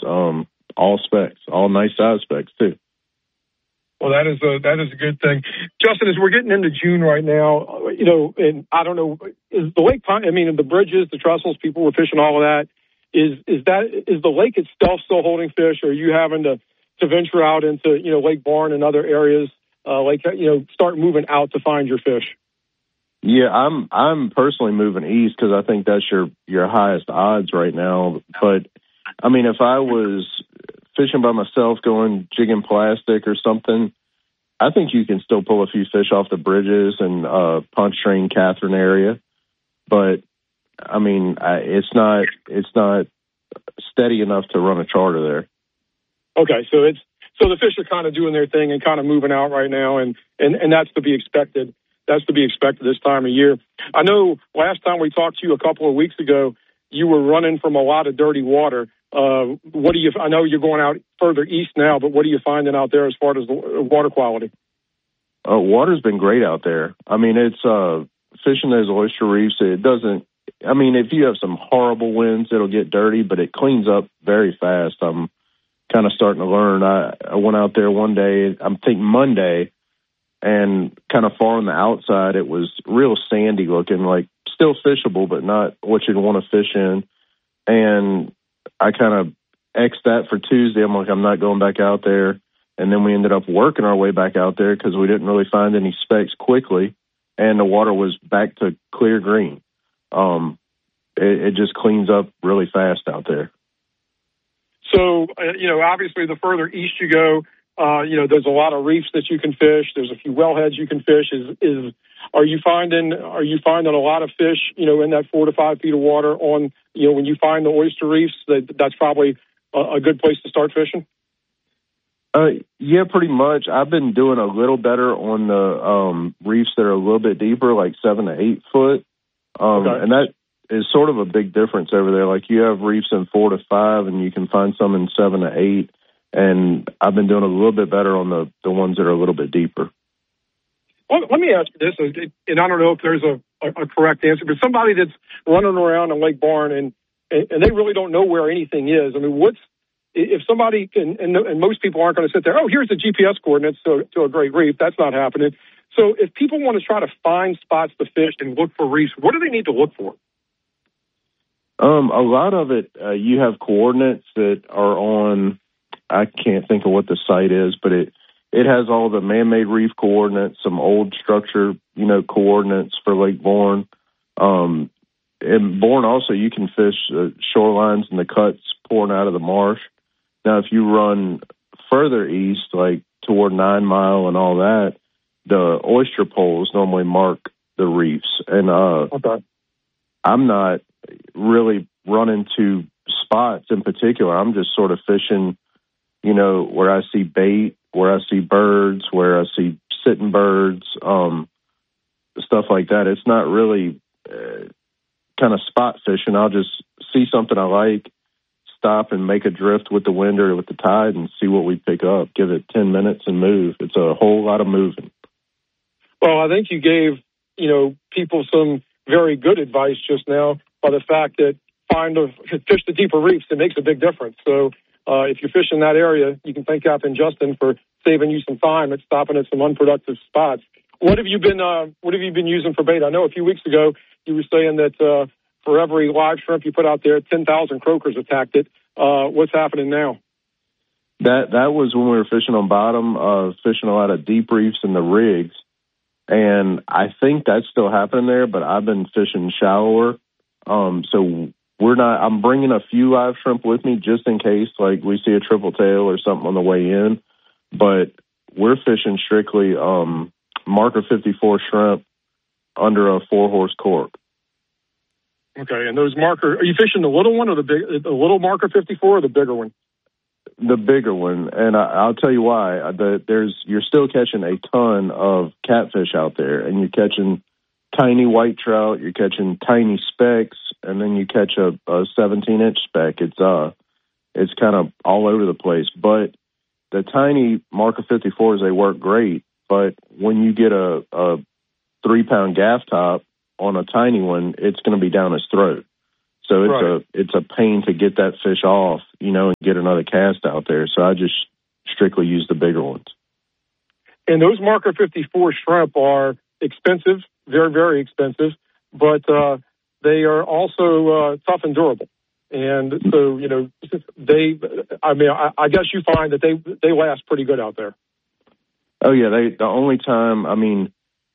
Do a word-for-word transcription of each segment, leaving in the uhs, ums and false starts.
um, all specs, all nice size specs too. Well, that is a that is a good thing, Justin. As we're getting into June right now, you know, and I don't know, is the lake? I mean, the bridges, the trestles, people were fishing, all of that. Is is that is the lake itself still holding fish, or are you having to to venture out into, you know, Lake Barn and other areas, uh, like, you know, start moving out to find your fish? Yeah, I'm I'm personally moving east because I think that's your your highest odds right now. But I mean, if I was fishing by myself, going jigging plastic or something, I think you can still pull a few fish off the bridges and uh, Pontchartrain, Catherine area. But I mean, I, it's not it's not steady enough to run a charter there. Okay, so it's so the fish are kind of doing their thing and kind of moving out right now, and and and that's to be expected. That's to be expected this time of year. I know last time we talked to you a couple of weeks ago, you were running from a lot of dirty water. Uh, what do you? I know you're going out further east now, but what are you finding out there as far as the water quality? Uh, water's been great out there. I mean, it's uh, fishing those oyster reefs. It doesn't. I mean, if you have some horrible winds, it'll get dirty, but it cleans up very fast. I'm kind of starting to learn. I, I went out there one day. I'm thinking Monday. And kind of far on the outside, it was real sandy looking, like still fishable, but not what you'd want to fish in. And I kind of X'd that for Tuesday. I'm like, I'm not going back out there. And then we ended up working our way back out there because we didn't really find any specks quickly. And the water was back to clear green. Um, it, it just cleans up really fast out there. So, uh, you know, obviously the further east you go, Uh, you know, there's a lot of reefs that you can fish. There's a few wellheads you can fish. Is is are you finding are you finding a lot of fish, you know, in that four to five feet of water on, you know, when you find the oyster reefs, that that's probably a, a good place to start fishing? Uh, yeah, pretty much. I've been doing a little better on the um, reefs that are a little bit deeper, like seven to eight foot, um, okay. and that is sort of a big difference over there. Like you have reefs in four to five, and you can find some in seven to eight. And I've been doing a little bit better on the, the ones that are a little bit deeper. Well, let me ask you this, and I don't know if there's a, a correct answer, but somebody that's running around in Lake Barn and, and they really don't know where anything is. I mean, what's if somebody can, and, and most people aren't going to sit there, oh, here's the G P S coordinates to, to a great reef. That's not happening. So if people want to try to find spots to fish and look for reefs, what do they need to look for? Um, a lot of it, uh, you have coordinates that are on, I can't think of what the site is, but it, it has all the man-made reef coordinates, some old structure, you know, coordinates for Lake Borgne. Um, in Borgne also, you can fish uh, shorelines and the cuts pouring out of the marsh. Now, if you run further east, like toward Nine Mile and all that, the oyster poles normally mark the reefs. And uh, okay. I'm not really running to spots in particular. I'm just sort of fishing, you know, where I see bait, where I see birds, where I see sitting birds, um, stuff like that. It's not really uh, kind of spot fishing. I'll just see something I like, stop and make a drift with the wind or with the tide and see what we pick up. Give it ten minutes and move. It's a whole lot of moving. Well, I think you gave, you know, people some very good advice just now by the fact that find a fish the deeper reefs. It makes a big difference. So, Uh, if you're fishing that area, you can thank Captain Justin for saving you some time at stopping at some unproductive spots. What have you been uh, What have you been using for bait? I know a few weeks ago you were saying that uh, for every live shrimp you put out there, ten thousand croakers attacked it. Uh, what's happening now? That that was when we were fishing on bottom, uh, fishing a lot of deep reefs in the rigs, and I think that's still happening there. But I've been fishing shallower, um, so. We're not, I'm bringing a few live shrimp with me just in case, like we see a triple tail or something on the way in, but we're fishing strictly, um, marker fifty-four shrimp under a four horse cork. Okay. And those marker, are you fishing the little one or the big, the little marker fifty-four or the bigger one? The bigger one. And I, I'll tell you why. The, there's, you're still catching a ton of catfish out there, and you're catching tiny white trout, you're catching tiny specks, and then you catch a, a seventeen inch speck. It's uh, it's kind of all over the place. But the tiny marker fifty-fours, they work great. But when you get a, a three pound gaff top on a tiny one, it's going to be down his throat. So it's right. a it's a pain to get that fish off, you know, and get another cast out there. So I just strictly use the bigger ones. And those Marker fifty-four shrimp are expensive, very, very expensive, but uh, they are also uh, tough and durable. And so, you know, they, I mean, I, I guess you find that they, they last pretty good out there. Oh, yeah. They, the only time, I mean,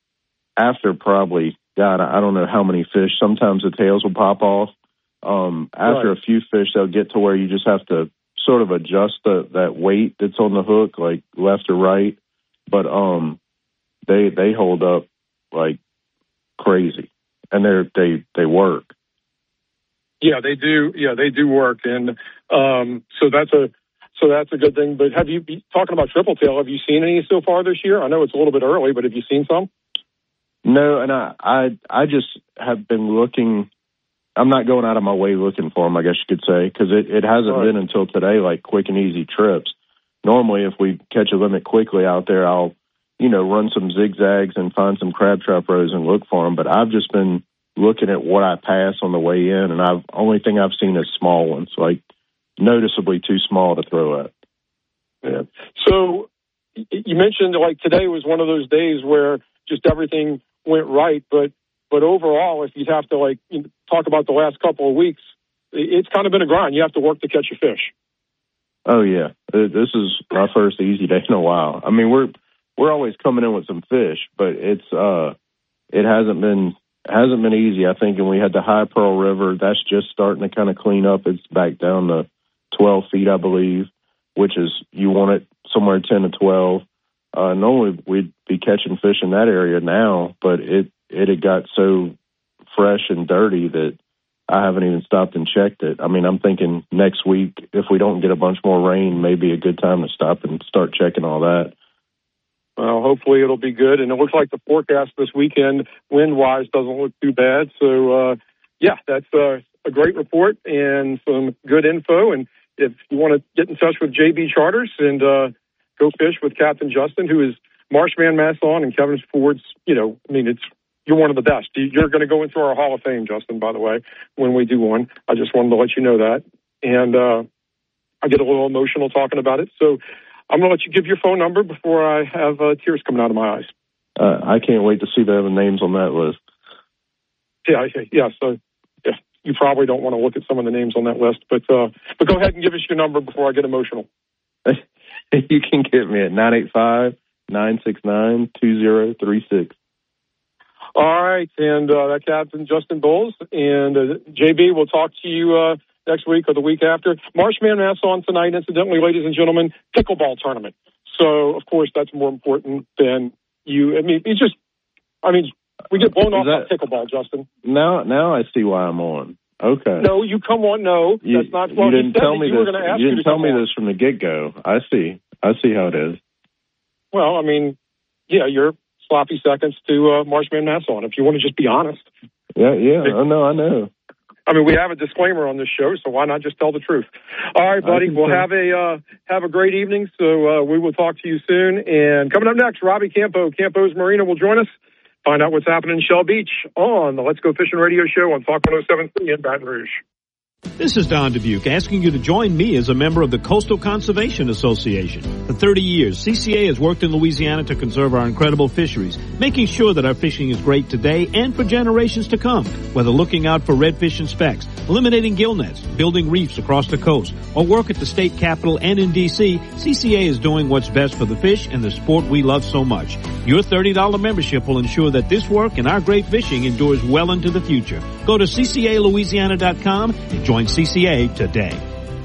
after probably, God, I don't know how many fish, sometimes the tails will pop off. Um, after right. a few fish, they'll get to where you just have to sort of adjust the, that weight that's on the hook, like left or right. But um, they they hold up like crazy, and they're they they work. Yeah, they do. Yeah, they do work, and um, so that's a so that's a good thing. But have you talking about triple tail? Have you seen any so far this year? I know it's a little bit early, but have you seen some? No, and I I, I just have been looking. I'm not going out of my way looking for them, I guess you could say, because it, it hasn't right. been until today like quick and easy trips. Normally, if we catch a limit quickly out there, I'll, you know, run some zigzags and find some crab trap rows and look for them. But I've just been looking at what I pass on the way in, and I've only thing I've seen is small ones, like noticeably too small to throw at. Yeah. So you mentioned like today was one of those days where just everything went right, but but overall, if you'd have to like talk about the last couple of weeks, it's kind of been a grind. You have to work to catch a fish. Oh yeah, this is my first easy day in a while. I mean, we're we're always coming in with some fish, but it's uh, it hasn't been hasn't been easy. I think, and we had the High Pearl River. That's just starting to kind of clean up. It's back down to twelve feet, I believe, which is you want it somewhere ten to twelve. Uh, normally we'd be catching fish in that area now, but it it had got so fresh and dirty that I haven't even stopped and checked it. I mean, I'm thinking next week, if we don't get a bunch more rain, maybe a good time to stop and start checking all that. Well, hopefully it'll be good. And it looks like the forecast this weekend, wind-wise, doesn't look too bad. So, uh, yeah, that's uh, a great report and some good info. And if you want to get in touch with J B Charters and uh, go fish with Captain Justin, who is Marshman Masson and Kevin Ford's, you know, I mean, it's you're one of the best. You're going to go into our Hall of Fame, Justin, by the way, when we do one. I just wanted to let you know that. And uh, I get a little emotional talking about it. So I'm going to let you give your phone number before I have uh, tears coming out of my eyes. Uh, I can't wait to see the names on that list. Yeah, yeah. So yeah, you probably don't want to look at some of the names on that list, but uh, but go ahead and give us your number before I get emotional. You can get me at nine eight five, nine six nine, two zero three six. All right, and uh, that's Captain Justin Bowles. And uh, J B, we'll talk to you uh, next week or the week after. Marshman Masson tonight, incidentally, ladies and gentlemen, pickleball tournament. So, of course, that's more important than you. I mean, it's just, I mean, we get blown off on pickleball, Justin. Now, now I see why I'm on. Okay. No, you come on. No, you, that's not. Well, you didn't tell me you this. Ask you didn't you tell me on. this from the get-go. I see. I see how it is. Well, I mean, yeah, you're sloppy seconds to uh, Marshman Masson, if you want to just be honest. Yeah, yeah. Oh, no, I know. I mean, we have a disclaimer on this show, so why not just tell the truth? All right, buddy. We'll have a uh, have a great evening. So uh, we will talk to you soon. And coming up next, Robbie Campo, Campo's Marina, will join us. Find out what's happening in Shell Beach on the Let's Go Fishing Radio Show on Talk one oh seven point three in Baton Rouge. This is Don Dubuque asking you to join me as a member of the Coastal Conservation Association. For thirty years, C C A has worked in Louisiana to conserve our incredible fisheries, making sure that our fishing is great today and for generations to come. Whether looking out for redfish and specks, eliminating gill nets, building reefs across the coast, or work at the state capitol and in D C, C C A is doing what's best for the fish and the sport we love so much. Your thirty dollars membership will ensure that this work and our great fishing endures well into the future. Go to C C A Louisiana dot com and join C C A today.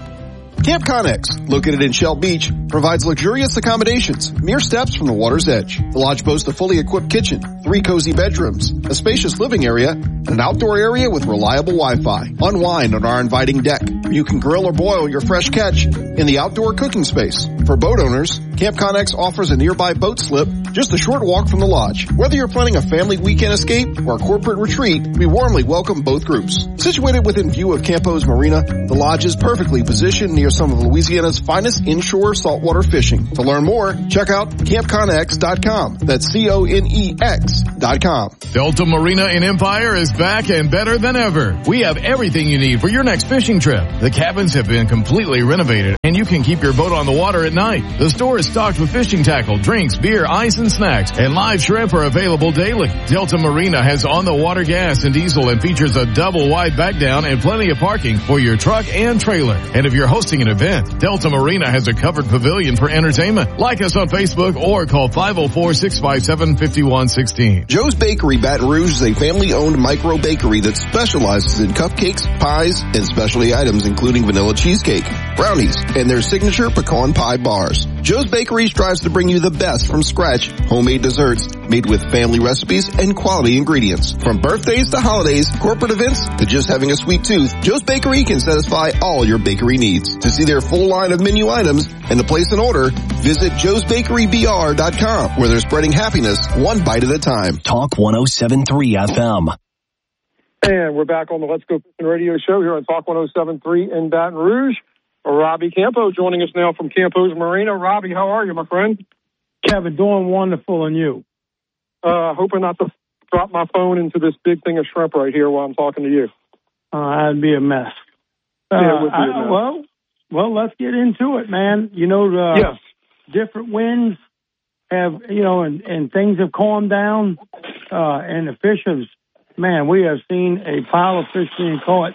Camp Connex, located in Shell Beach, provides luxurious accommodations, mere steps from the water's edge. The lodge boasts a fully equipped kitchen, three cozy bedrooms, a spacious living area, and an outdoor area with reliable Wi-Fi. Unwind on our inviting deck, where you can grill or boil your fresh catch in the outdoor cooking space. For boat owners, Camp Connex offers a nearby boat slip, just a short walk from the lodge. Whether you're planning a family weekend escape or a corporate retreat, we warmly welcome both groups. Situated within view of Campo's Marina, the lodge is perfectly positioned near some of Louisiana's finest inshore saltwater fishing. To learn more, check out camp connex dot com. That's C O N E X Cabins dot com. Delta Marina in Empire is back and better than ever. We have everything you need for your next fishing trip. The cabins have been completely renovated, and you can keep your boat on the water at night. The store is stocked with fishing tackle, drinks, beer, ice, and snacks, and live shrimp are available daily. Delta Marina has on-the-water gas and diesel and features a double-wide back-down and plenty of parking for your truck and trailer. And if you're hosting an event, Delta Marina has a covered pavilion for entertainment. Like us on Facebook or call five oh four, six five seven, five one one six. Joe's Bakery Baton Rouge is a family-owned micro bakery that specializes in cupcakes, pies, and specialty items including vanilla cheesecake, brownies, and their signature pecan pie bars. Joe's Bakery strives to bring you the best from scratch, homemade desserts made with family recipes and quality ingredients. From birthdays to holidays, corporate events to just having a sweet tooth, Joe's Bakery can satisfy all your bakery needs. To see their full line of menu items and to place an order, visit joes bakery b r dot com, where they're spreading happiness one bite at a time. Talk one oh seven point three F M. And we're back on the Let's Go Fishing Radio Show here on Talk one oh seven point three in Baton Rouge. Robbie Campo joining us now from Campo's Marina. Robbie, how are you, my friend? Kevin, doing wonderful, and you? Uh, hoping not to drop my phone into this big thing of shrimp right here while I'm talking to you. Uh, that'd be a mess. Uh, yeah, it would be a mess. I, well, well, let's get into it, man. You know, uh, yes. different winds have, you know, and, and things have calmed down, uh, and the fish have, man, we have seen a pile of fish being caught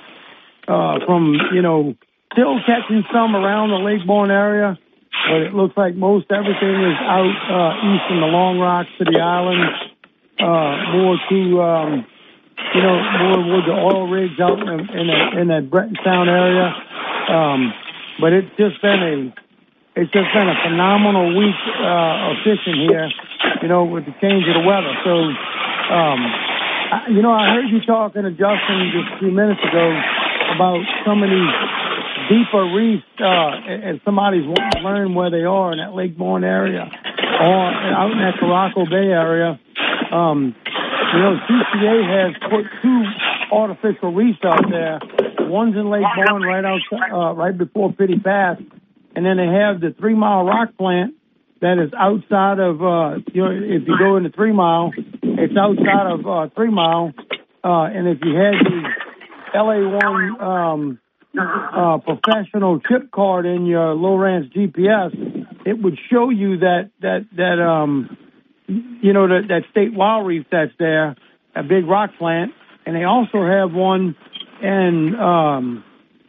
uh, from, you know, still catching some around the Lake Borgne area, but it looks like most everything is out uh, east in the Long Rocks to the islands, uh, more to, um, you know, more with the oil rigs out in, in, a, in that Breton Sound area. Um, but it's just been a, it's just been a phenomenal week uh, of fishing here, you know, with the change of the weather. So, um, I, you know, I heard you talking to Justin just a few minutes ago about some of these deeper reefs, uh, and somebody's wanting to learn where they are in that Lake Borgne area or out in that Caracal Bay area. Um, you know, C C A has put two artificial reefs out there. One's in Lake Borgne right outside, uh, right before Pitty Pass, and then they have the Three Mile Rock Plant that is outside of, uh, you know, if you go into Three Mile, it's outside of uh, Three Mile, uh, and if you had the L A one um, uh, professional chip card in your Lowrance G P S, it would show you that that that um, you know that that state wild reef that's there, a big rock plant, and they also have one in um,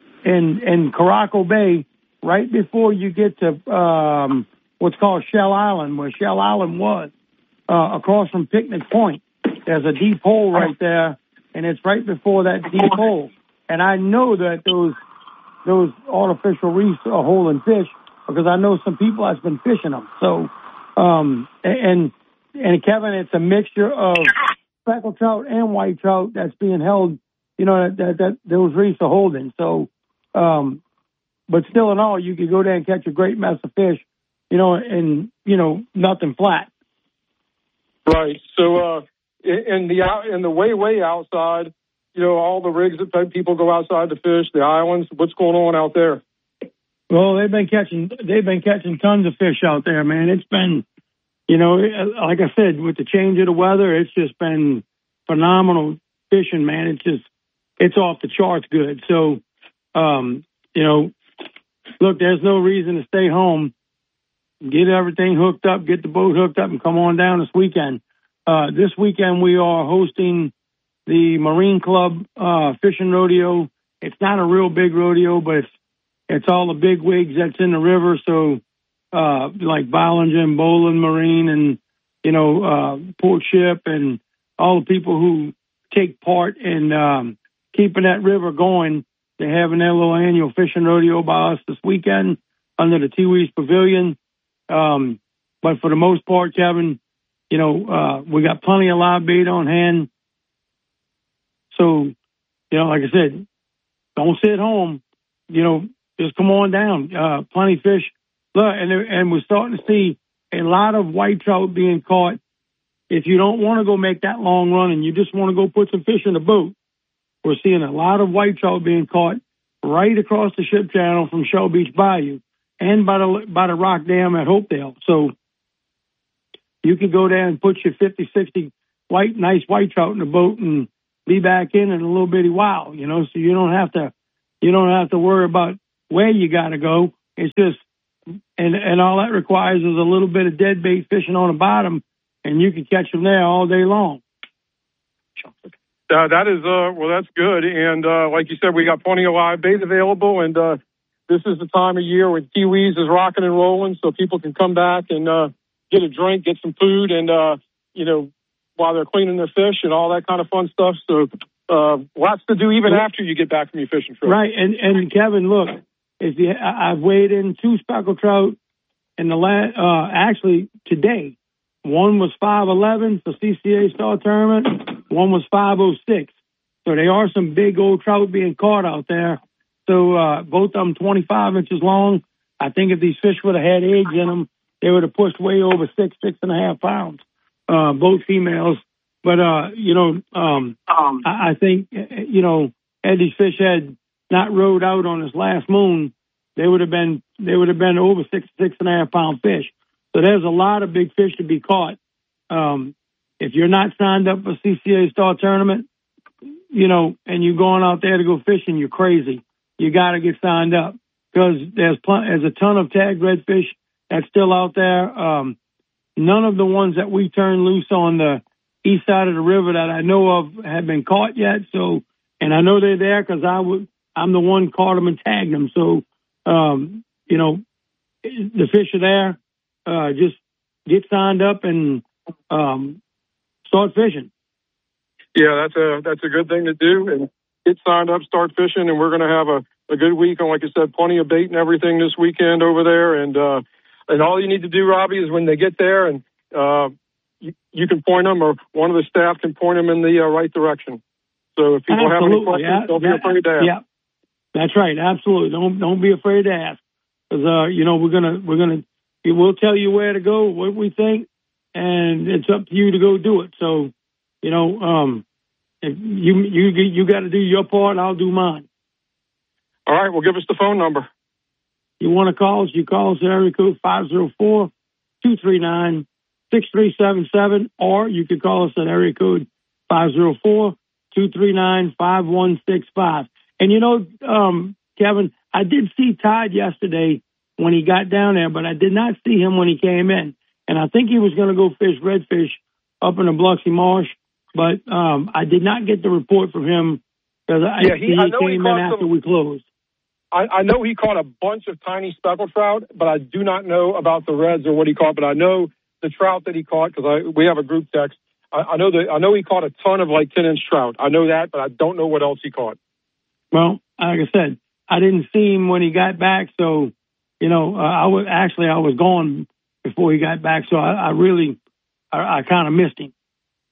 in in Caracal Bay right before you get to um, what's called Shell Island, where Shell Island was, uh, across from Picnic Point. There's a deep hole right there, and it's right before that deep hole. And I know that those those artificial reefs are holding fish because I know some people that's been fishing them. So, um, and and Kevin, it's a mixture of speckled trout and white trout that's being held. You know that that, that those reefs are holding. So, um, but still, in all, you could go there and catch a great mess of fish. You know, and you know nothing flat. Right. So, uh, in the out in the way way outside. You know, all the rigs that people go outside to fish, the islands. What's going on out there? Well, they've been catching they've been catching tons of fish out there, man. It's been, you know, like I said, with the change of the weather, it's just been phenomenal fishing, man. It's just it's off the charts good. So, um, you know, look, there's no reason to stay home. Get everything hooked up, get the boat hooked up, and come on down this weekend. Uh, this weekend we are hosting the Marine Club uh, fishing rodeo. It's not a real big rodeo, but it's it's all the big wigs that's in the river. So, uh, like Bollinger and Boland Marine and, you know, uh, Port Ship and all the people who take part in um, keeping that river going. They're having their little annual fishing rodeo by us this weekend under the Teewees Pavilion. Um, but for the most part, Kevin, you know, uh, we got plenty of live bait on hand. So, you know, like I said, don't sit home. You know, just come on down. Uh, plenty of fish. Look, and, and we're starting to see a lot of white trout being caught. If you don't want to go make that long run and you just want to go put some fish in the boat, we're seeing a lot of white trout being caught right across the ship channel from Shell Beach Bayou and by the by the rock dam at Hopedale. So you can go there and put your fifty, sixty white, nice white trout in the boat and be back in in a little bitty while, you know, so you don't have to, you don't have to worry about where you got to go. It's just, and, and all that requires is a little bit of dead bait fishing on the bottom, and you can catch them there all day long. Uh, that is, uh, well, that's good. And, uh, like you said, we got plenty of live bait available, and, uh, this is the time of year when Kiwis is rocking and rolling, so people can come back and, uh, get a drink, get some food, and, uh, you know, while they're cleaning their fish and all that kind of fun stuff. So, uh, lots to do even after you get back from your fishing trip. Right. And, and Kevin, look, if you, I've weighed in two speckled trout in the last, uh, actually today. One was five eleven for C C A Star Tournament. One was five oh six. So there are some big old trout being caught out there. So, uh, both of them twenty-five inches long. I think if these fish would have had eggs in them, they would have pushed way over six, six and a half pounds. Uh, both females. But, uh, you know, um, um, I, I think, you know, had these fish had not rode out on this last moon, they would have been, they would have been over six, six and a half pound fish. So there's a lot of big fish to be caught. Um, if you're not signed up for C C A Star Tournament, you know, and you're going out there to go fishing, you're crazy. You got to get signed up because there's pl- there's a ton of tagged redfish that's still out there. Um, none of the ones that we turned loose on the east side of the river that I know of have been caught yet. So, and I know they're there because I would, I'm the one caught them and tagged them. So, um, you know, the fish are there. Uh, just get signed up and um, start fishing. Yeah, that's a that's a good thing to do. And get signed up, start fishing, and we're going to have a, a good week. And like I said, plenty of bait and everything this weekend over there. And uh, and all you need to do, Robbie, is when they get there, and uh, you, you can point them, or one of the staff can point them in the uh, right direction. So if people Absolutely. have any questions, yeah, don't that, be afraid to ask. Yeah, that's right. Absolutely. Don't don't be afraid to ask, because uh, you know we're gonna we're gonna we'll tell you where to go, what we think, and it's up to you to go do it. So, you know, um, if you you you got to do your part, I'll do mine. All right. Well, give us the phone number. You want to call us? You call us at area code five zero four, two three nine, six three seven seven, or you could call us at area code five zero four, two three nine, five one six five. And, you know, um, Kevin, I did see Todd yesterday when he got down there, but I did not see him when he came in. And I think he was going to go fish redfish up in the Biloxi Marsh, but um, I did not get the report from him because yeah, I, he, he I know came he in caught after some, we closed. I, I know he caught a bunch of tiny speckled trout, but I do not know about the reds or what he caught. But I know the trout that he caught because we have a group text. I, I know that I know he caught a ton of like ten inch trout. I know that, but I don't know what else he caught. Well, like I said, I didn't see him when he got back, so you know, uh, I was actually I was gone before he got back, so I, I really I, I kind of missed him.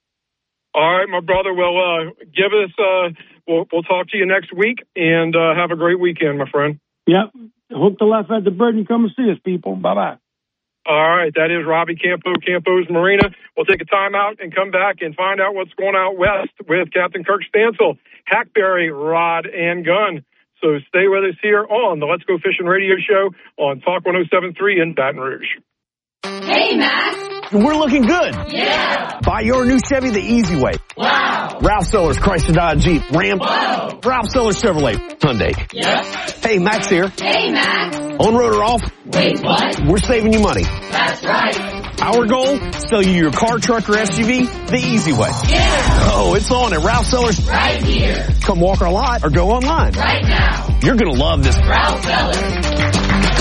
All right, my brother. Well, uh, give us. Uh, we'll we'll talk to you next week, and uh, have a great weekend, my friend. Yep. Hook the left at the bird and come and see us, people. Bye bye. All right, that is Robbie Campo, Campo's Marina. We'll take a time out and come back and find out what's going out west with Captain Kirk Stansel, Hackberry Rod and Gun. So stay with us here on the Let's Go Fishing Radio Show on Talk one oh seven point three in Baton Rouge. Hey, Matt. We're looking good. Yeah. Buy your new Chevy the easy way. Wow. Ralph Sellers, Chrysler Dodge Jeep, Ram. Whoa. Ralph Sellers Chevrolet, Hyundai. Yes. Hey, Max here. Hey, Max. On road or off? Wait, what? We're saving you money. That's right. Our goal? Sell you your car, truck, or S U V the easy way. Yeah. Oh, it's on at Ralph Sellers. Right here. Come walk our lot or go online. Right now. You're going to love this. Ralph Sellers.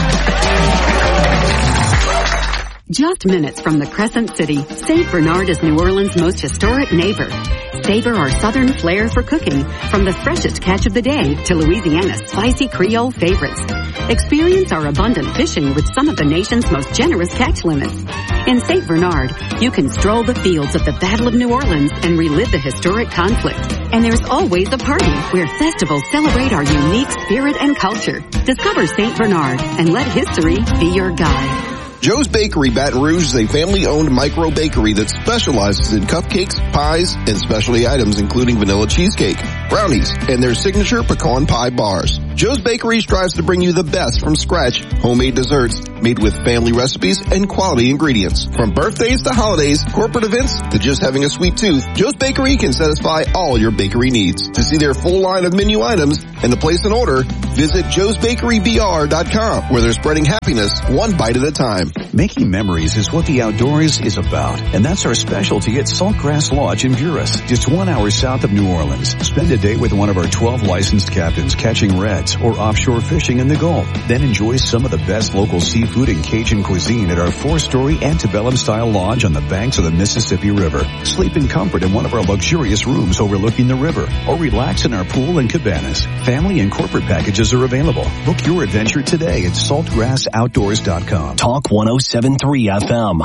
Just minutes from the Crescent City, Saint Bernard is New Orleans' most historic neighbor. Savor our southern flair for cooking, from the freshest catch of the day to Louisiana's spicy Creole favorites. Experience our abundant fishing with some of the nation's most generous catch limits. In Saint Bernard, you can stroll the fields of the Battle of New Orleans and relive the historic conflict. And there's always a party where festivals celebrate our unique spirit and culture. Discover Saint Bernard and let history be your guide. Joe's Bakery Baton Rouge is a family-owned micro-bakery that specializes in cupcakes, pies, and specialty items including vanilla cheesecake. brownies, and their signature pecan pie bars. Joe's Bakery strives to bring you the best from scratch, homemade desserts made with family recipes and quality ingredients. From birthdays to holidays, corporate events to just having a sweet tooth, Joe's Bakery can satisfy all your bakery needs. To see their full line of menu items and to place an order, visit joes bakery b r dot com, where they're spreading happiness one bite at a time. Making memories is what the outdoors is about, and that's our specialty at Saltgrass Lodge in Buras, just one hour south of New Orleans. Spend a day with one of our twelve licensed captains catching reds or offshore fishing in the Gulf. Then enjoy some of the best local seafood and Cajun cuisine at our four-story antebellum-style lodge on the banks of the Mississippi River. Sleep in comfort in one of our luxurious rooms overlooking the river, or relax in our pool and cabanas. Family and corporate packages are available. Book your adventure today at saltgrass outdoors dot com. Talk one oh seven point three F M.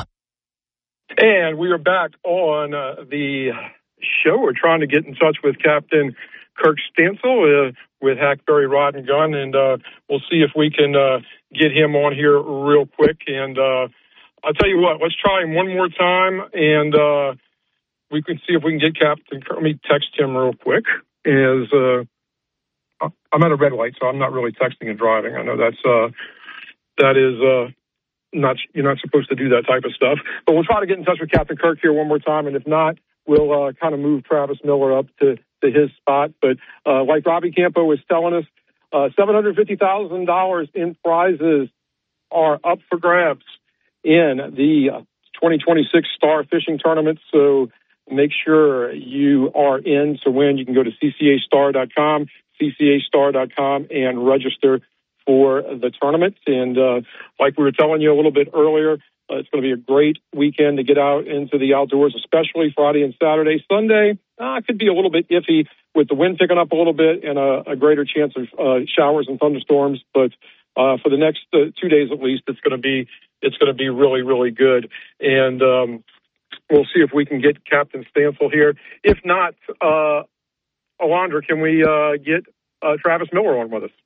And we are back on uh, the show. We're trying to get in touch with Captain Kirk Stansel uh, with Hackberry Rod and Gun, and uh, we'll see if we can uh, get him on here real quick. And uh, I'll tell you what, let's try him one more time, and uh, we can see if we can get Captain Kirk. Let me text him real quick. Is uh, I'm at a red light, so I'm not really texting and driving. I know that's uh, that is uh, not you're not supposed to do that type of stuff. But we'll try to get in touch with Captain Kirk here one more time, and if not, we'll uh, kind of move Travis Miller up to, to his spot. But uh, like Robbie Campo was telling us, uh, seven hundred fifty thousand dollars in prizes are up for grabs in the twenty twenty-six Star Fishing Tournament. So make sure you are in to win. You can go to c c a star dot com, c c a star dot com, and register for the tournament. And uh, like we were telling you a little bit earlier, uh, it's going to be a great weekend to get out into the outdoors, especially Friday and Saturday. Sunday uh, could be a little bit iffy with the wind picking up a little bit and a, a greater chance of uh, showers and thunderstorms. But uh, for the next uh, two days at least, it's going to be it's going to be really, really good. And um, we'll see if we can get Captain Stansel here. If not, uh, Alondra, can we uh, get uh, Travis Miller on with us?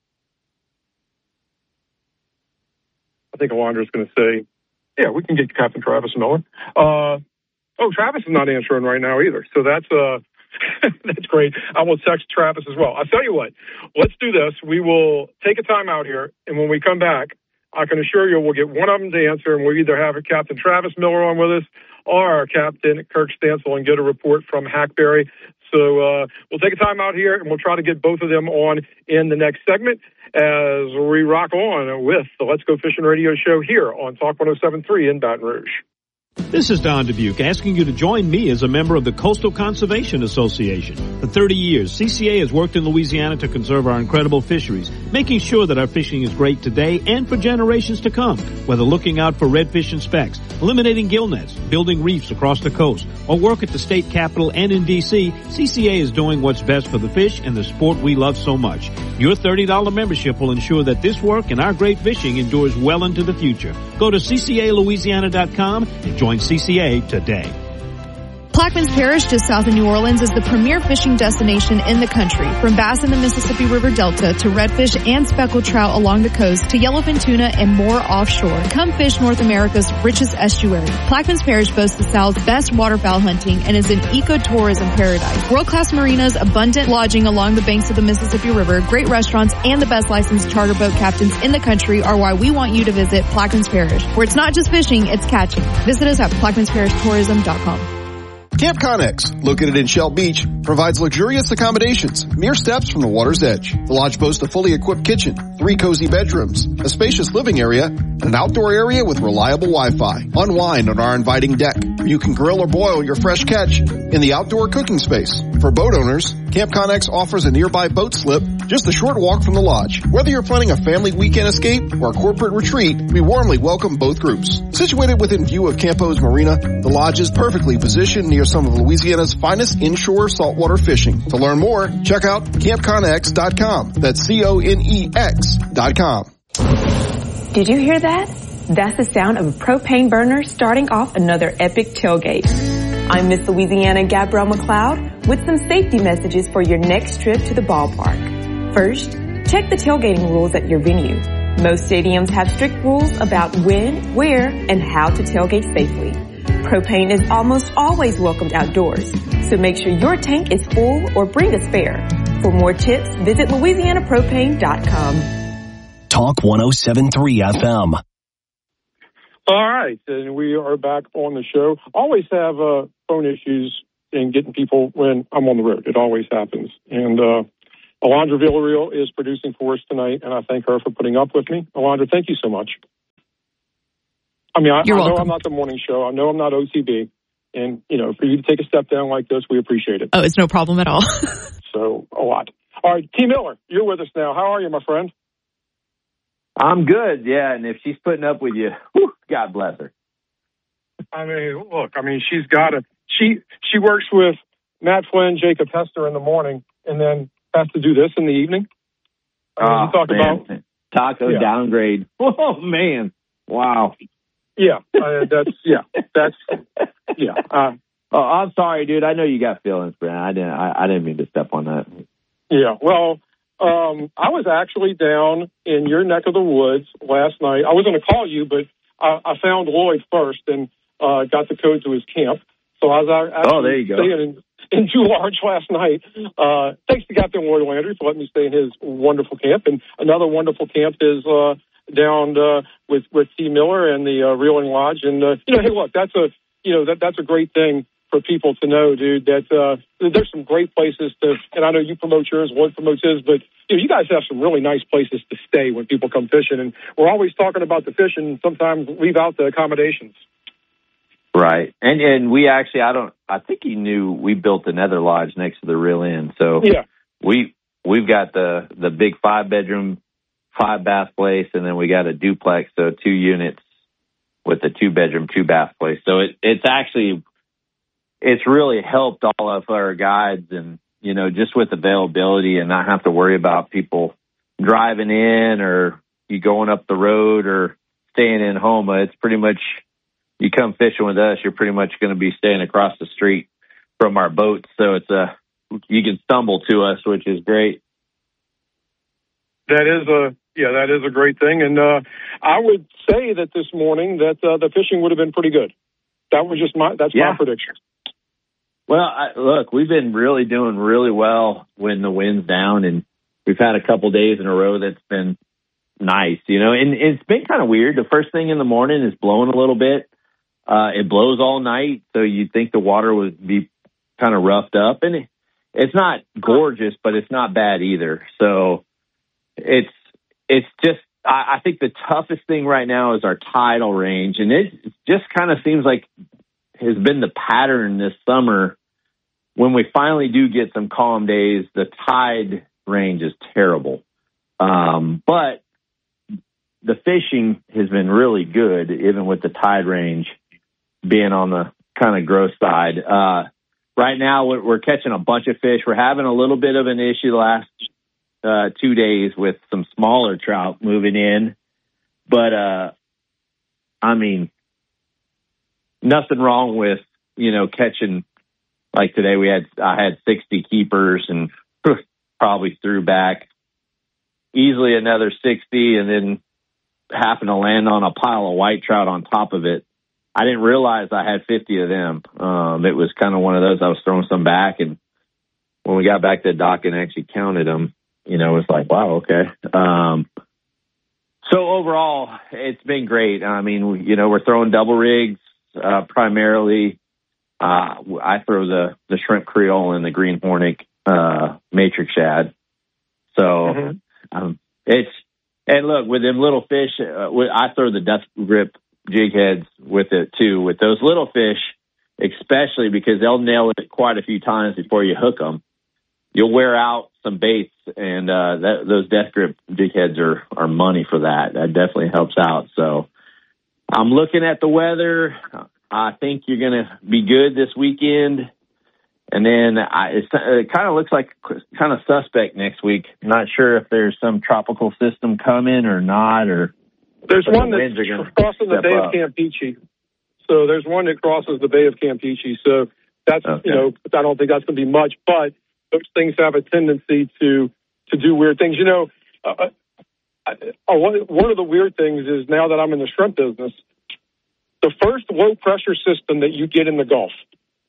I think Alondra's going to say, yeah, we can get Captain Travis Miller. Uh, oh, Travis is not answering right now either. So that's uh, that's great. I will text Travis as well. I'll tell you what, let's do this. We will take a time out here, and when we come back, I can assure you we'll get one of them to answer, and we'll either have a Captain Travis Miller on with us or Captain Kirk Stansel and get a report from Hackberry. So uh, we'll take a time out here, and we'll try to get both of them on in the next segment as we rock on with the Let's Go Fishing Radio Show here on Talk one oh seven point three in Baton Rouge. This is Don Dubuque asking you to join me as a member of the Coastal Conservation Association. For thirty years, C C A has worked in Louisiana to conserve our incredible fisheries, making sure that our fishing is great today and for generations to come. Whether looking out for redfish and specks, eliminating gill nets, building reefs across the coast, or work at the state capitol and in D C, C C A is doing what's best for the fish and the sport we love so much. Your thirty dollars membership will ensure that this work and our great fishing endures well into the future. Go to c c a louisiana dot com and join C C A today. Plaquemines Parish, just south of New Orleans, is the premier fishing destination in the country. From bass in the Mississippi River Delta to redfish and speckled trout along the coast to yellowfin tuna and more offshore. Come fish North America's richest estuary. Plaquemines Parish boasts the South's best waterfowl hunting and is an ecotourism paradise. World-class marinas, abundant lodging along the banks of the Mississippi River, great restaurants, and the best licensed charter boat captains in the country are why we want you to visit Plaquemines Parish, where it's not just fishing, it's catching. Visit us at plaquemines parish tourism dot com. Camp Connex, located in Shell Beach, provides luxurious accommodations, mere steps from the water's edge. The lodge boasts a fully equipped kitchen, three cozy bedrooms, a spacious living area, and an outdoor area with reliable Wi-Fi. Unwind on our inviting deck, where you can grill or boil your fresh catch in the outdoor cooking space. For boat owners, Camp Connex offers a nearby boat slip, just a short walk from the lodge. Whether you're planning a family weekend escape or a corporate retreat, we warmly welcome both groups. Situated within view of Campo's Marina, the lodge is perfectly positioned near some of Louisiana's finest inshore saltwater fishing. To learn more, check out camp connex dot com. That's C O N E X dot com. Did you hear that? That's the sound of a propane burner starting off another epic tailgate. I'm Miss Louisiana Gabrielle McLeod with some safety messages for your next trip to the ballpark. First, check the tailgating rules at your venue. Most stadiums have strict rules about when, where, and how to tailgate safely. Propane is almost always welcomed outdoors, so make sure your tank is full or bring a spare. For more tips, visit Louisiana Propane dot com. Talk one oh seven point three F M. All right, and we are back on the show. Always have uh, phone issues in getting people when I'm on the road. It always happens. And uh, Alondra Villarreal is producing for us tonight, and I thank her for putting up with me. Alondra, thank you so much. I mean, I, I know I'm not the morning show. I know I'm not O T B. And, you know, for you to take a step down like this, we appreciate it. Oh, it's no problem at all. So, a lot. All right, T. Miller, you're with us now. How are you, my friend? I'm good, yeah, and if she's putting up with you, whew, God bless her. I mean, look, I mean, she's got to, she, she works with Matt Flynn, Jacob Hester in the morning, and then has to do this in the evening. I mean, oh, you talk man. about Taco yeah. downgrade. Oh, man. Wow. Yeah, uh, that's, yeah, that's, yeah. Uh, oh, I'm sorry, dude. I know you got feelings, Brent. I didn't, I, I didn't mean to step on that. Yeah, well, um, I was actually down in your neck of the woods last night. I was going to call you, but I, I found Lloyd first and uh, got the code to his camp. So I was actually oh, there you go. staying in, in Two Large last night. Uh, thanks to Captain Lloyd Landry for letting me stay in his wonderful camp. And another wonderful camp is uh, down uh, with with T. Miller and the uh, Reeling Lodge. And uh, you know, hey, look, that's a you know that that's a great thing for people to know, dude, that uh, there's some great places to, and I know you promote yours, Lloyd promotes his, but you know, you guys have some really nice places to stay when people come fishing. And we're always talking about the fishing and sometimes leave out the accommodations. Right. And and we actually, I don't, I think he knew we built another lodge next to the Real Inn. So yeah, we, we've got the, the big five bedroom, five bath place, and then we got a duplex, so two units with a two bedroom, two bath place. So it, it's actually, it's really helped all of our guides and, you know, just with availability and not have to worry about people driving in or you going up the road or staying in Houma. It's pretty much, you come fishing with us, you're pretty much going to be staying across the street from our boats. So it's a, you can stumble to us, which is great. That is a, yeah, that is a great thing. And uh, I would say that this morning that uh, the fishing would have been pretty good. That was just my, that's yeah. my prediction. Well, I, look, we've been really doing really well when the wind's down, and we've had a couple days in a row that's been nice, you know, and it's been kind of weird. The first thing in the morning is blowing a little bit. Uh, it blows all night, so you'd think the water would be kind of roughed up, and it, it's not gorgeous, but it's not bad either. So it's it's just, I, I think the toughest thing right now is our tidal range, and it just kind of seems like has been the pattern this summer. When we finally do get some calm days, the tide range is terrible. Um, but the fishing has been really good, even with the tide range being on the kind of gross side. Uh, right now, we're, we're catching a bunch of fish. We're having a little bit of an issue the last uh, two days with some smaller trout moving in. But, uh, I mean, nothing wrong with, you know, catching, like today we had, I had sixty keepers and probably threw back easily another sixty and then happened to land on a pile of white trout on top of it. I didn't realize I had fifty of them. Um, it was kind of one of those, I was throwing some back, and when we got back to the dock and actually counted them, you know, it was like, wow, okay. Um, so overall, it's been great. I mean, you know, we're throwing double rigs, uh, primarily. Uh, I throw the, the shrimp creole and the green hornet, uh, matrix shad. So, mm-hmm. um, it's, and look, with them little fish, uh, I throw the death grip jig heads with it too, with those little fish, especially because they'll nail it quite a few times before you hook them. You'll wear out some baits, and uh, that, those death grip jig heads are, are money for that. That definitely helps out. So I'm looking at the weather. I think you're going to be good this weekend. And then I, it's, it kind of looks like kind of suspect next week. Not sure if there's some tropical system coming or not, or there's one the that's crossing the Bay up. of Campeche. So there's one that crosses the Bay of Campeche. So that's, okay. you know, I don't think that's going to be much, but those things have a tendency to, to do weird things. You know, uh, I, I, one of the weird things is now that I'm in the shrimp business, the first low pressure system that you get in the Gulf,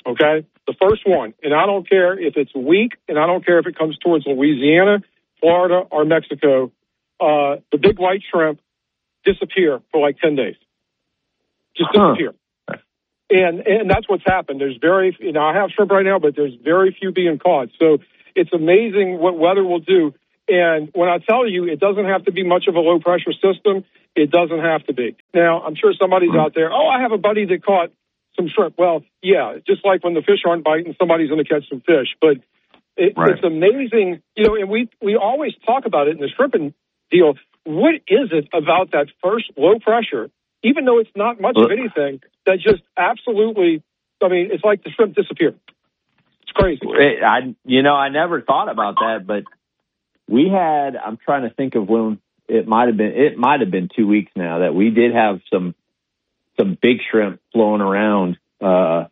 Okay? The first one. And I don't care if it's weak, and I don't care if it comes towards Louisiana, Florida, or Mexico. Uh, the big white shrimp disappear for like ten days. Just Huh. disappear. And and that's what's happened. There's very, you know, I have shrimp right now, but there's very few being caught. So it's amazing what weather will do. And when I tell you, it doesn't have to be much of a low pressure system. It doesn't have to be. Now, I'm sure somebody's out there, oh, I have a buddy that caught some shrimp. Well, yeah, just like when the fish aren't biting, somebody's going to catch some fish. But it, Right. it's amazing, you know, and we, we always talk about it in the shrimping deal. What is it about that first low pressure, even though it's not much of anything, that just absolutely, I mean, it's like the shrimp disappear. It's crazy. It, I, you know, I never thought about that, but we had, I'm trying to think of when it might have been, it might have been two weeks now that we did have some, some big shrimp flowing around. Uh,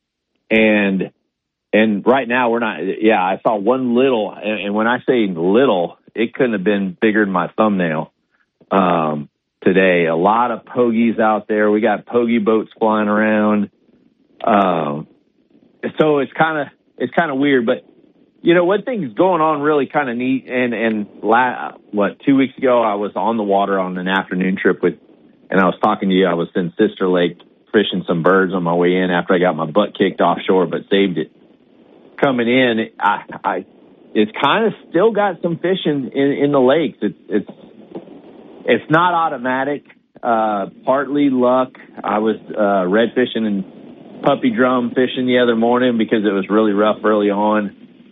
and, and right now we're not, yeah, I saw one little, and, and when I say little, it couldn't have been bigger than my thumbnail. Um, today, a lot of pogies out there. We got pogie boats flying around. Um, so it's kind of, it's kind of weird, but you know, one thing's going on really kind of neat. And, and la- what, two weeks ago, I was on the water on an afternoon trip with, and I was talking to you. I was in Sister Lake fishing some birds on my way in after I got my butt kicked offshore, but saved it. Coming in, I, I, it's kind of still got some fish in, in, in the lakes. It's, it's, it's not automatic, uh, partly luck. I was, uh, red fishing and puppy drum fishing the other morning because it was really rough early on.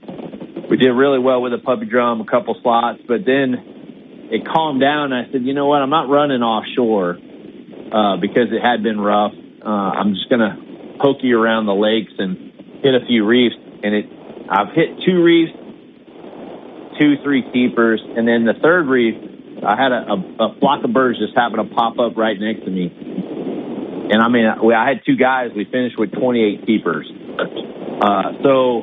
We did really well with a puppy drum, a couple slots, but then it calmed down. And I said, you know what? I'm not running offshore, uh, because it had been rough. Uh, I'm just going to pokey around the lakes and hit a few reefs. And it, I've hit two reefs, two, three keepers. And then the third reef, I had a, a, a flock of birds just happen to pop up right next to me. And I mean, I had two guys. We finished with twenty-eight keepers. Uh, so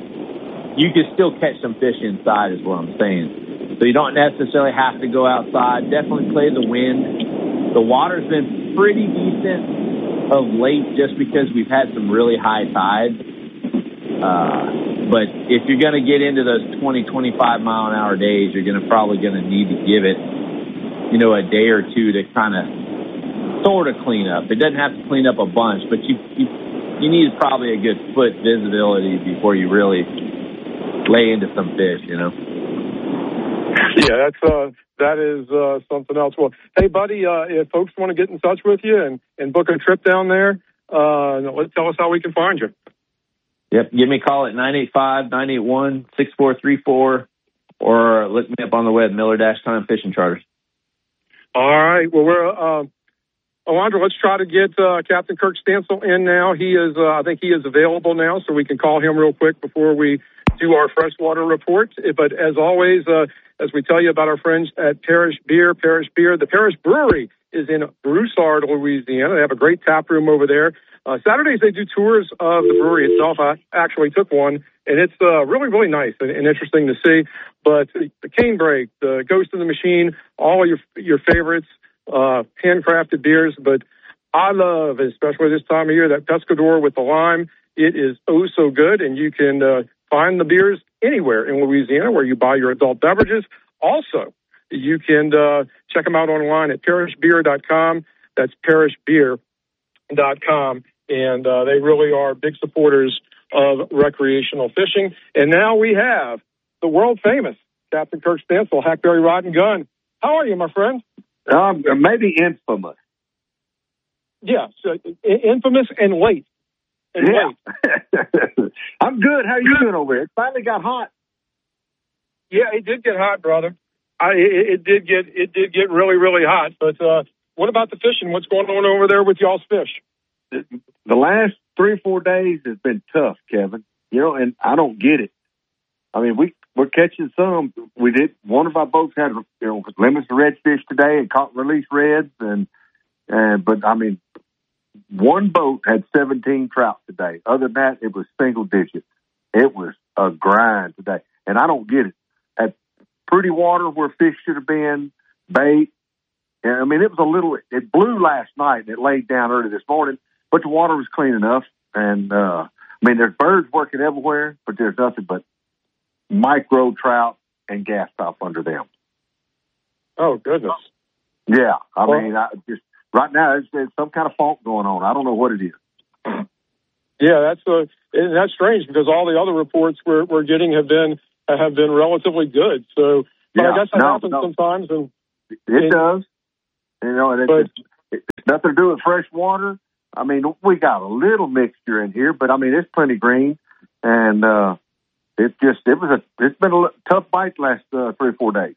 you can still catch some fish inside is what I'm saying. So you don't necessarily have to go outside. Definitely play the wind. The water's been pretty decent of late just because we've had some really high tides. Uh, but if you're going to get into those twenty, twenty-five mile an hour days, you're going to probably going to need to give it, you know, a day or two to kind of sort of clean up. It doesn't have to clean up a bunch, but you, you, you need probably a good foot visibility before you really lay into some fish, you know? Yeah, that's, uh, that is, uh, something else. Well, hey buddy, uh, if folks want to get in touch with you and, and book a trip down there, uh, let's tell us how we can find you. Yep. Give me a call at nine eight five, nine eight one, six four three four or look me up on the web, Miller Time Fishing Charters. All right. Well, we're, uh, Alondra, let's try to get, uh, Captain Kirk Stansel in now. He is, uh, I think he is available now, so we can call him real quick before we do our freshwater report. But as always, uh, as we tell you about our friends at Parish Beer, Parish Beer, the Parish Brewery is in Broussard, Louisiana. They have a great tap room over there. Uh, Saturdays, they do tours of the brewery itself. I actually took one, and it's uh, really, really nice and, and interesting to see. But the Canebrake, the Ghost in the Machine, all your your favorites, uh, handcrafted beers. But I love, especially this time of year, that Pescador with the lime. It is oh so good, and you can uh, find the beers anywhere in Louisiana where you buy your adult beverages. Also, you can uh, check them out online at parish beer dot com. That's parish beer dot com. And uh, they really are big supporters of recreational fishing. And now we have the world famous Captain Kirk Stansel, Hackberry Rod and Gun. How are you, my friend? Um, maybe infamous. Yes, uh, infamous and late. And yeah. late. I'm good. How are you doing over here? It finally got hot. Yeah, it did get hot, brother. I, it, it did get it did get really, really hot. But uh, what about the fishing? What's going on over there with y'all's fish? The last three or four days has been tough, Kevin. You know, and I don't get it. I mean, we we're catching some. We did one of our boats had you know limits of redfish today and caught release reds, and and but I mean, one boat had seventeen trout today. Other than that, it was single digits. It was a grind today, and I don't get it. At pretty water where fish should have been, bait. And I mean, it was a little. It blew last night and it laid down early this morning. But the water was clean enough, and uh, I mean, there's birds working everywhere, but there's nothing but micro trout and gas top under them. Oh, goodness. Yeah. I well, mean, I just right now, there's, there's some kind of fault going on. I don't know what it is. Yeah, that's uh, and that's strange because all the other reports we're, we're getting have been have been relatively good. So, but yeah, I guess that no, happens no. sometimes. And It and, does. You know, and it, but, it's, it's nothing to do with fresh water. I mean, we got a little mixture in here, but I mean, it's plenty green, and uh, it just it was a it's been a tough bite the last uh, three or four days.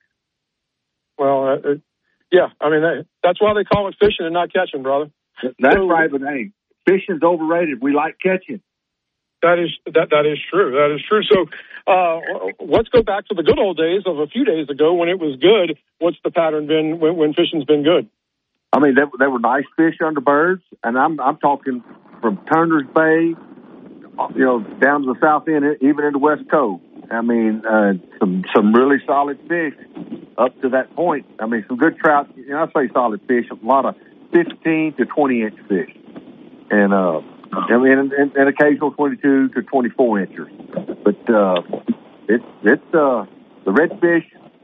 Well, uh, yeah, I mean that, that's why they call it fishing and not catching, brother. That's so, right, but hey, fishing's overrated. We like catching. That is that that is true. That is true. So uh, let's go back to the good old days of a few days ago when it was good. What's the pattern been when, when fishing's been good? I mean, there, there were nice fish under birds, and I'm I'm talking from Turner's Bay, you know, down to the south end, even into West Cove. I mean, uh, some some really solid fish up to that point. I mean, some good trout. You know, I say solid fish, a lot of fifteen to twenty inch fish, and uh, I mean, and, and, and occasional twenty-two to twenty-four inchers. But uh, it's it's uh, the redfish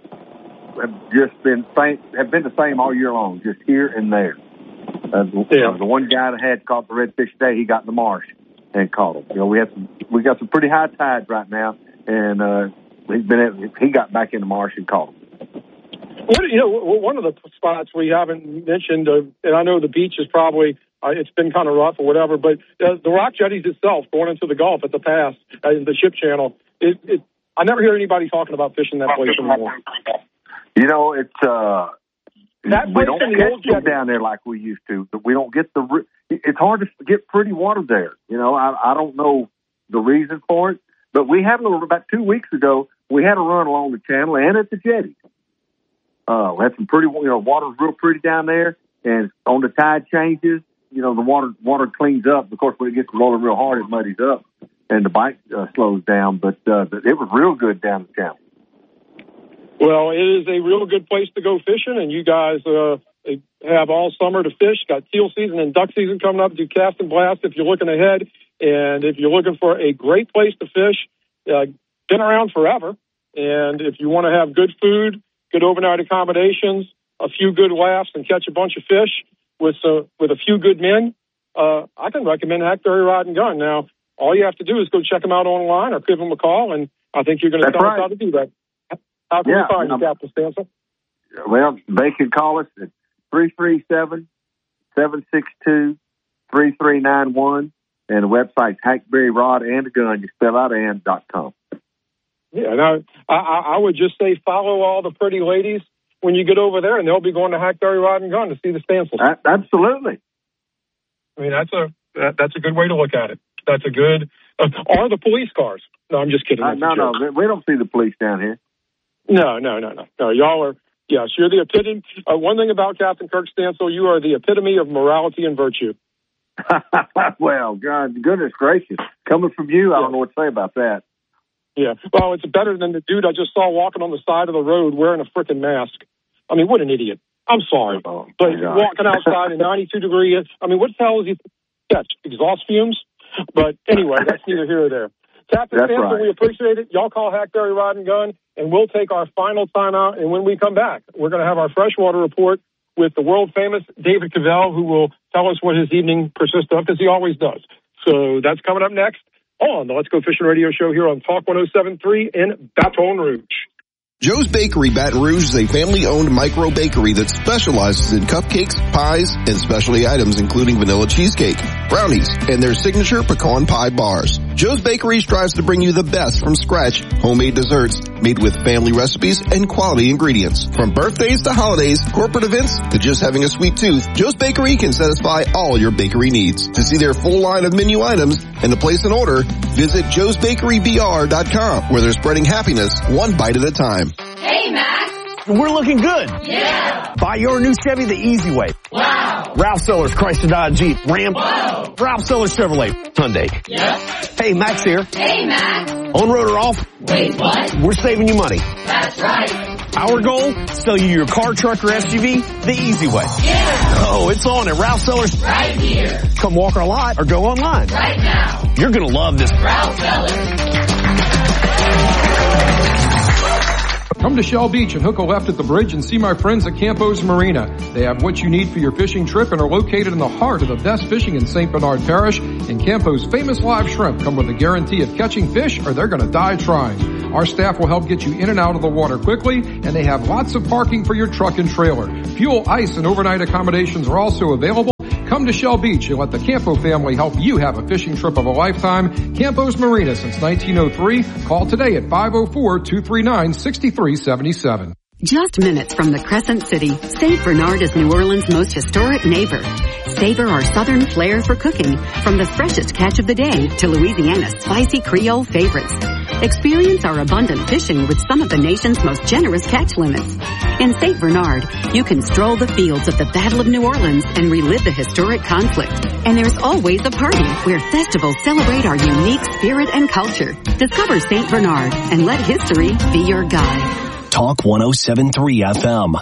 have just been same, have been the same all year long, just here and there. Uh, yeah. The one guy that had caught the redfish today, he got in the marsh and caught them. You know, we have some, we got some pretty high tides right now, and uh, he's been he got back in the marsh and caught them. What, you know, one of the spots we haven't mentioned, uh, and I know the beach is probably uh, it's been kind of rough or whatever, but uh, the Rock Jetties itself, going into the Gulf at the pass, uh, the ship channel, it, it, I never hear anybody talking about fishing that place anymore. You know, it's uh, that we don't catch them down there like we used to. We don't get the. It's hard to get pretty water there. You know, I, I don't know the reason for it, but we had a little about two weeks ago. We had a run along the channel and at the jetty. Uh, we had some pretty, you know, water's real pretty down there, and on the tide changes, you know, the water water cleans up. Of course, when it gets rolling real hard, it muddies up, and the bite uh, slows down. But uh, it was real good down the channel. Well, it is a real good place to go fishing, and you guys uh, have all summer to fish. Got teal season and duck season coming up. Do cast and blast if you're looking ahead, and if you're looking for a great place to fish, uh, been around forever. And if you want to have good food, good overnight accommodations, a few good laughs, and catch a bunch of fish with uh, with a few good men, uh, I can recommend Hackberry Rod and Gun. Now, all you have to do is go check them out online or give them a call, and I think you're going to tell right. us how to do that. How can yeah, we find you, um, Captain Stansel? Well, they can call us at three three seven, seven six two, three three nine one, and the website's Hackberry Rod and Gun. You spell out and dot com. Yeah, now I, I would just say follow all the pretty ladies when you get over there, and they'll be going to Hackberry Rod and Gun to see the Stansels. Uh, absolutely. I mean, that's a that, that's a good way to look at it. That's a good. Uh, or the police cars? No, I'm just kidding. Uh, no, no, we don't see the police down here. No, no, no, no, no. Y'all are. Yes, you're the epitome. Uh, one thing about Captain Kirk Stansel, you are the epitome of morality and virtue. Well, God, goodness gracious, coming from you, I yeah. don't know what to say about that. Yeah, well, it's better than the dude I just saw walking on the side of the road wearing a frickin' mask. I mean, what an idiot. I'm sorry. Oh, but walking outside in ninety-two degrees, I mean, what the hell is he? That's exhaust fumes? But anyway, that's neither here or there. Captain That's Stansel, right. we appreciate it. Y'all call Hackberry Rod and Gun, and we'll take our final timeout. And when we come back, we're going to have our freshwater report with the world-famous David Cavell, who will tell us what his evening consists of, because he always does. So that's coming up next on the Let's Go Fishing Radio Show here on Talk one oh seven point three in Baton Rouge. Joe's Bakery Baton Rouge is a family-owned micro bakery that specializes in cupcakes, pies, and specialty items including vanilla cheesecake, brownies, and their signature pecan pie bars. Joe's Bakery strives to bring you the best from scratch homemade desserts made with family recipes and quality ingredients. From birthdays to holidays, corporate events to just having a sweet tooth, Joe's Bakery can satisfy all your bakery needs. To see their full line of menu items and to place an order, visit joes bakery b r dot com, where they're spreading happiness one bite at a time. Hey, Max. We're looking good. Yeah. Buy your new Chevy the easy way. Wow. Ralph Sellers, Chrysler Dodge Jeep, Ram. Whoa. Ralph Sellers Chevrolet, Hyundai. Yep. Hey, Max here. Hey, Max. On road or off? Wait, what? We're saving you money. That's right. Our goal? Sell you your car, truck, or S U V the easy way. Yeah. Oh, it's on at Ralph Sellers. Right here. Come walk our lot or go online. Right now. You're going to love this. Ralph Sellers. Come to Shell Beach and hook a left at the bridge and see my friends at Campos Marina. They have what you need for your fishing trip and are located in the heart of the best fishing in Saint Bernard Parish. And Campos' famous live shrimp come with a guarantee of catching fish or they're going to die trying. Our staff will help get you in and out of the water quickly, and they have lots of parking for your truck and trailer. Fuel, ice, and overnight accommodations are also available. Come to Shell Beach and let the Campo family help you have a fishing trip of a lifetime. Campos Marina since nineteen oh three. Call today at five oh four, two three nine, six three seven seven. Just minutes from the Crescent City, Saint Bernard is New Orleans' most historic neighbor. Savor our southern flair for cooking, from the freshest catch of the day to Louisiana's spicy Creole favorites. Experience our abundant fishing with some of the nation's most generous catch limits. In Saint Bernard, you can stroll the fields of the Battle of New Orleans and relive the historic conflict. And there's always a party where festivals celebrate our unique spirit and culture. Discover Saint Bernard and let history be your guide. Talk one oh seven three F M.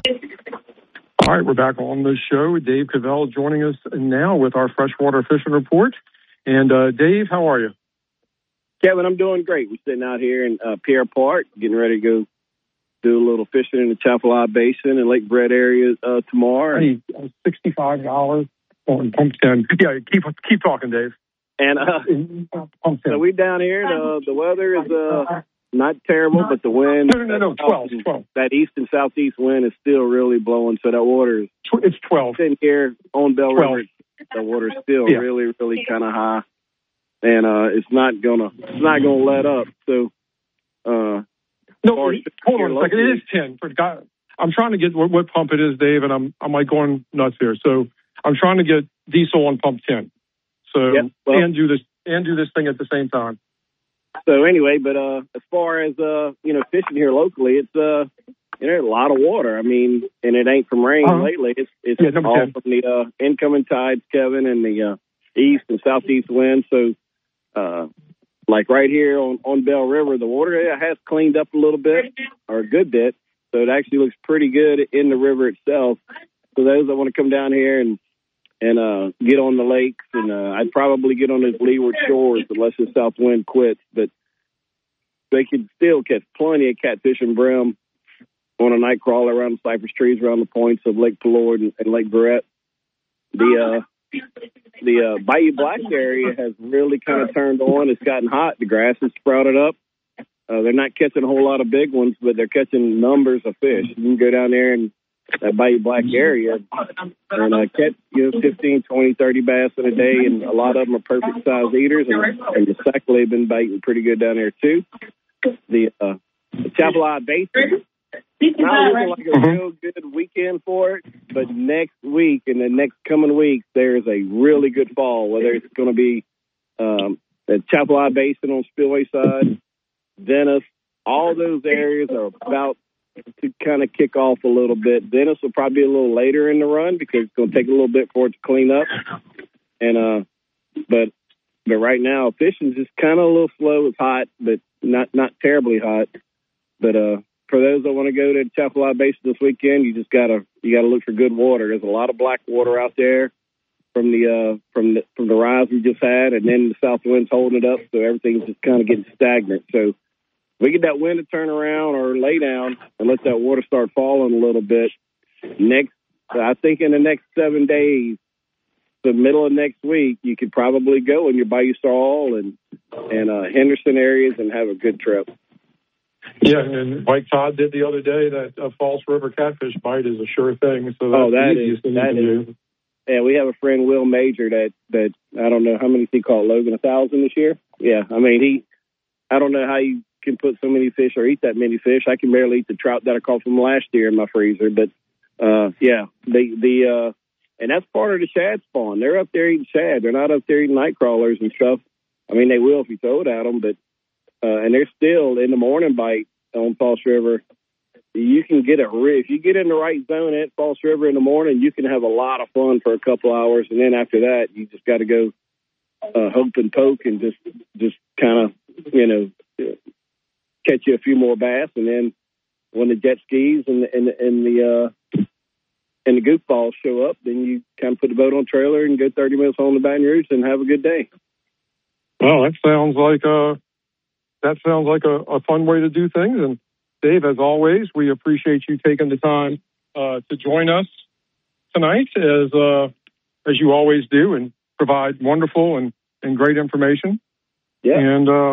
All right, we're back on the show. Dave Cavell joining us now with our freshwater fishing report. And uh, Dave, how are you? Kevin, I'm doing great. We're sitting out here in uh, Pierre Park, getting ready to go do a little fishing in the Chapelizod Basin and Lake Brett area uh, tomorrow. Hey, sixty-five dollars on pumpkin. Yeah, keep keep talking, Dave. And uh, so we down here. The, the weather is uh, not terrible, but the wind. No, no, no, twelve, twelve. That east and southeast wind is still really blowing, so that water is. It's twelve. Sitting here on Bell River, the water's still yeah. really, really kind of high, and uh, it's not gonna, it's not gonna let up. So, uh, no, hold on a second. It is ten. For God, I'm trying to get what, what pump it is, Dave, and I'm, I'm like going nuts here. So, I'm trying to get diesel on pump ten. So, yep, well, and do this and do this thing at the same time. So anyway, but uh, as far as uh, you know, fishing here locally, it's uh, you know, a lot of water. I mean, and it ain't from rain uh-huh. lately. It's it's yeah, all ten. from the uh, incoming tides, Kevin, and the uh, east and southeast winds. So, uh, like right here on, on Bell River, the water has cleaned up a little bit, or a good bit. So it actually looks pretty good in the river itself. So those that want to come down here and and uh, get on the lakes, and uh, I'd probably get on those leeward shores unless the south wind quits. But they could still catch plenty of catfish and brim on a night crawler around the cypress trees around the points of Lake Pelord and, and Lake Barrett. The uh, the uh, Bayou Black area has really kind of turned on. It's gotten hot. The grass has sprouted up. Uh, they're not catching a whole lot of big ones, but they're catching numbers of fish. You can go down there and that Bayou Black area and uh, catch, you know, fifteen, twenty, thirty bass in a day, and a lot of them are perfect size eaters, and, and the Sackley have been biting pretty good down there too. The, uh, the Chapelizod Basin, not looking like a real good weekend for it, but next week and the next coming weeks, there's a really good fall, whether it's going to be um, the Chapelizod Basin on Spillway side, Venice, all those areas are about to kind of kick off a little bit. Venice will probably be a little later in the run because it's going to take a little bit for it to clean up. And uh, but but right now fishing's just kind of a little slow. It's hot, but not not terribly hot. But uh, for those that want to go to the Chapelizod Basin this weekend, you just gotta you gotta look for good water. There's a lot of black water out there from the uh, from the from the rise we just had, and then the south wind's holding it up, so everything's just kind of getting stagnant. So we get that wind to turn around or lay down and let that water start falling a little bit. Next, I think in the next seven days, the middle of next week, you could probably go in your Bayou Saul and and uh, Henderson areas and have a good trip. Yeah, and like Todd did the other day, that uh, False River catfish bite is a sure thing. So that's oh, that the is thing that you is. do. Yeah, we have a friend, Will Major, that that I don't know how many he caught Logan a thousand this year. Yeah, I mean he, I don't know how you can put so many fish or eat that many fish. I can barely eat the trout that I caught from last year in my freezer. But uh, yeah, the the uh, and that's part of the shad spawn. They're up there eating shad. They're not up there eating night crawlers and stuff. I mean, they will if you throw it at them, but uh, and they're still in the morning bite on False River. You can get a if you get in the right zone at False River in the morning, you can have a lot of fun for a couple hours, and then after that, you just got to go uh, hope and poke and just just kind of you know catch you a few more bass, and then when the jet skis and and and the uh, and the goofballs show up, then you kind of put the boat on trailer and go thirty minutes home to Baton Rouge and have a good day. Well, that sounds like a that sounds like a, a fun way to do things. And Dave, as always, we appreciate you taking the time uh, to join us tonight, as uh, as you always do, and provide wonderful and, and great information. Yeah. And uh,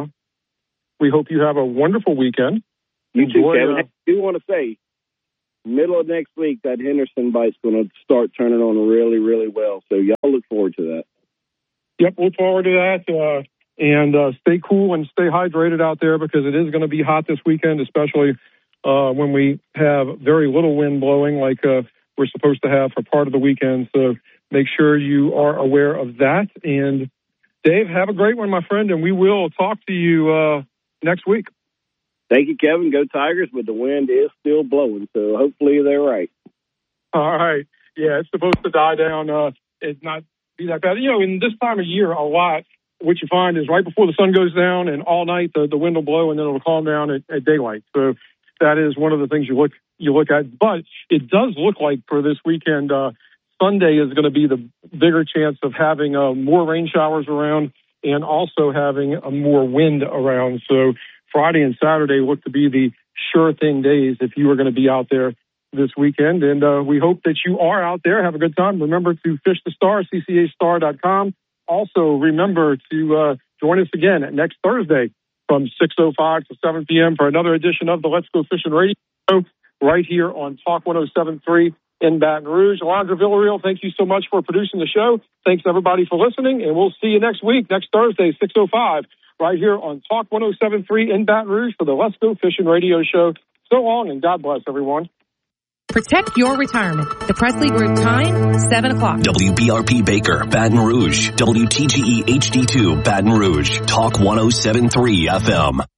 we hope you have a wonderful weekend. You Enjoy, too, Kevin. uh, I do want to say, middle of next week, that Henderson bite's going to start turning on really, really well. So y'all look forward to that. Yep, look forward to that. Uh, and uh, stay cool and stay hydrated out there, because it is going to be hot this weekend, especially uh, when we have very little wind blowing like uh, we're supposed to have for part of the weekend. So make sure you are aware of that. And Dave, have a great one, my friend, and we will talk to you uh, next week. Thank you, Kevin. Go Tigers, but the wind is still blowing, so hopefully they're right. All right. Yeah, it's supposed to die down. Uh, it's not be that bad. You know, in this time of year, a lot, what you find is right before the sun goes down and all night the, the wind will blow, and then it'll calm down at, at daylight. So that is one of the things you look you look at. But it does look like for this weekend, uh, Sunday is going to be the bigger chance of having uh, more rain showers around and also having a more wind around. So Friday and Saturday look to be the sure thing days if you are going to be out there this weekend. And uh, we hope that you are out there. Have a good time. Remember to fish the star, C C A star dot com. Also, remember to uh, join us again next Thursday from six oh five to seven p.m. for another edition of the Let's Go Fishing Radio Show right here on Talk one oh seven point three in Baton Rouge. Alondra Villarreal, thank you so much for producing the show. Thanks, everybody, for listening, and we'll see you next week, next Thursday, six oh five, right here on Talk one oh seven point three in Baton Rouge for the Let's Go Fishing Radio Show. So long, and God bless, everyone. Protect your retirement. The Presley Group time, seven o'clock. W B R P Baker, Baton Rouge. W T G E H D two, Baton Rouge. Talk one oh seven point three F M.